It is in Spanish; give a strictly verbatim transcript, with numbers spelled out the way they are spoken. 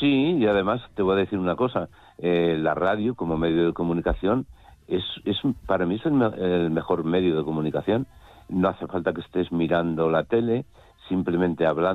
Sí, y además te voy a decir una cosa, eh, la radio como medio de comunicación es, es para mí es el, me- el mejor medio de comunicación. No hace falta que estés mirando la tele, simplemente hablando